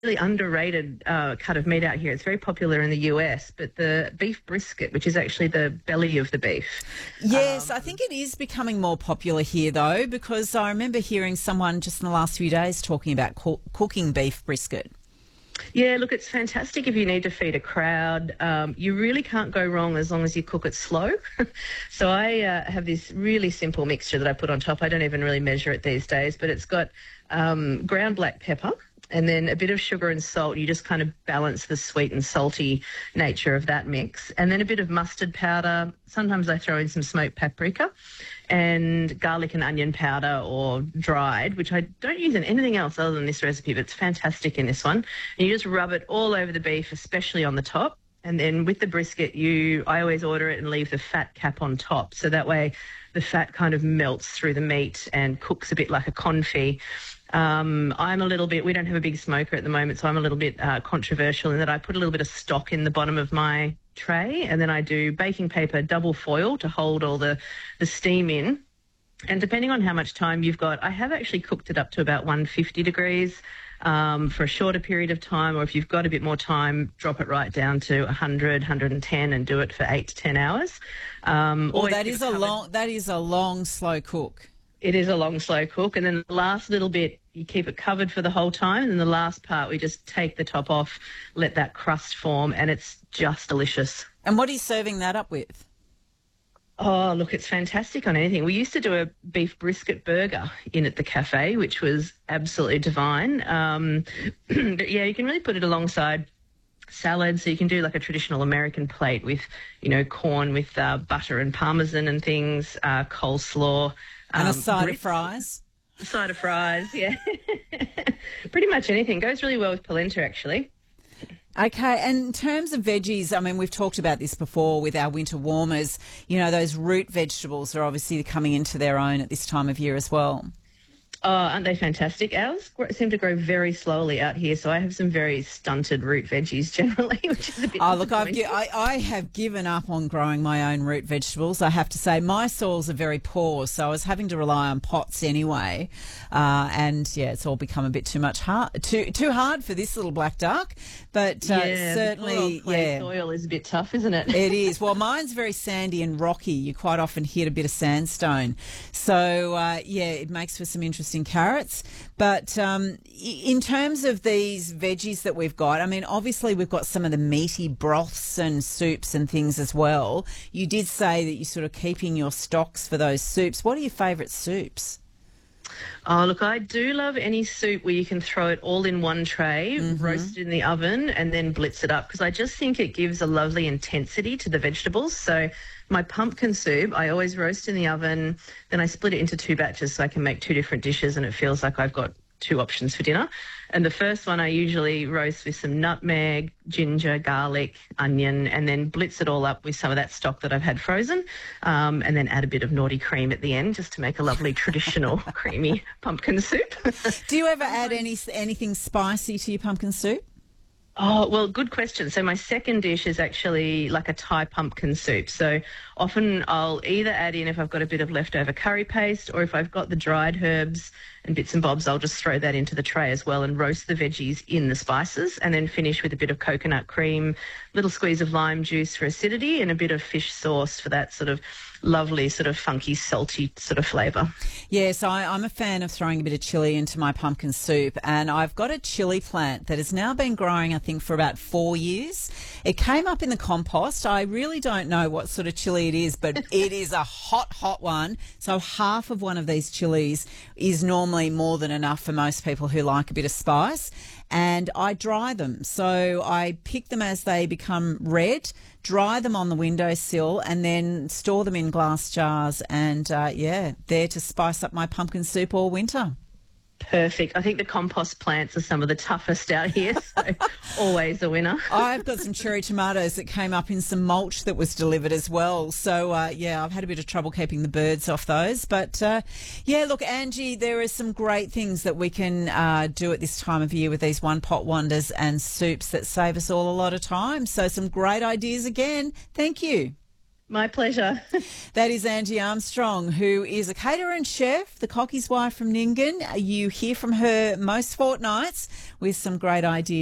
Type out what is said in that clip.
really underrated cut of meat out here. It's very popular in the US, but the beef brisket, which is actually the belly of the beef. Yes, I think it is becoming more popular here, though, because I remember hearing someone just in the last few days talking about cooking beef brisket. Yeah, look, it's fantastic if you need to feed a crowd. You really can't go wrong as long as you cook it slow. So I have this really simple mixture that I put on top. I don't even really measure it these days, but it's got ground black pepper and then a bit of sugar and salt. You just kind of balance the sweet and salty nature of that mix. And then a bit of mustard powder. Sometimes I throw in some smoked paprika and garlic and onion powder or dried, which I don't use in anything else other than this recipe, but it's fantastic in this one. And you just rub it all over the beef, especially on the top. And then with the brisket, I always order it and leave the fat cap on top. So that way the fat kind of melts through the meat and cooks a bit like a confit. We don't have a big smoker at the moment, so I'm a little bit controversial in that I put a little bit of stock in the bottom of my tray, and then I do baking paper double foil to hold all the steam in. And depending on how much time you've got, I have actually cooked it up to about 150 degrees for a shorter period of time, or if you've got a bit more time, drop it right down to 100, 110 and do it for 8 to 10 hours. That is a long, slow cook. It is a long, slow cook. And then the last little bit, you keep it covered for the whole time. And then the last part, we just take the top off, let that crust form, and it's just delicious. And what are you serving that up with? Oh, look, it's fantastic on anything. We used to do a beef brisket burger in at the cafe, which was absolutely divine. But yeah, you can really put it alongside salad. So you can do like a traditional American plate with, corn with butter and parmesan and things, coleslaw. And a side of fries. Side of fries, yeah. Pretty much anything. Goes really well with polenta, actually. Okay, and in terms of veggies, I mean, we've talked about this before with our winter warmers. Those root vegetables are obviously coming into their own at this time of year as well. Oh, aren't they fantastic? Ours seem to grow very slowly out here, so I have some very stunted root veggies generally, which is a bit disappointing. I have given up on growing my own root vegetables. I have to say my soils are very poor, so I was having to rely on pots anyway. It's all become a bit too hard for this little black duck. But certainly, soil is a bit tough, isn't it? It is. Well, mine's very sandy and rocky. You quite often hit a bit of sandstone. So, it makes for some interesting carrots. But in terms of these veggies that we've got, I mean, obviously we've got some of the meaty broths and soups and things as well. You did say that you're sort of keeping your stocks for those soups. What are your favourite soups? Oh, look, I do love any soup where you can throw it all in one tray, roast it in the oven, and then blitz it up, because I just think it gives a lovely intensity to the vegetables. So my pumpkin soup, I always roast in the oven, then I split it into 2 batches so I can make 2 different dishes, and it feels like I've got 2 options for dinner. And the first one I usually roast with some nutmeg, ginger, garlic, onion, and then blitz it all up with some of that stock that I've had frozen, and then add a bit of naughty cream at the end just to make a lovely traditional creamy pumpkin soup. Do you ever add anything spicy to your pumpkin soup? Oh, well, good question. So my second dish is actually like a Thai pumpkin soup. So often I'll either add in, if I've got a bit of leftover curry paste, or if I've got the dried herbs and bits and bobs, I'll just throw that into the tray as well and roast the veggies in the spices, and then finish with a bit of coconut cream, little squeeze of lime juice for acidity, and a bit of fish sauce for that sort of lovely sort of funky, salty sort of flavour. Yes, I'm a fan of throwing a bit of chilli into my pumpkin soup, and I've got a chilli plant that has now been growing, I think, for about 4 years. It came up in the compost. I really don't know what sort of chilli it is, but it is a hot, hot one. So half of one of these chilies is normally more than enough for most people who like a bit of spice. And I dry them. So I pick them as they become red, dry them on the windowsill, and then store them in glass jars. And, there to spice up my pumpkin soup all winter. Perfect. I think the compost plants are some of the toughest out here, so always a winner. I've got some cherry tomatoes that came up in some mulch that was delivered as well. So, I've had a bit of trouble keeping the birds off those. But, look, Angie, there are some great things that we can do at this time of year with these one-pot wonders and soups that save us all a lot of time. So some great ideas again. Thank you. My pleasure. That is Angie Armstrong, who is a caterer and chef, the cockie's wife from Nyngan. You hear from her most fortnights with some great ideas.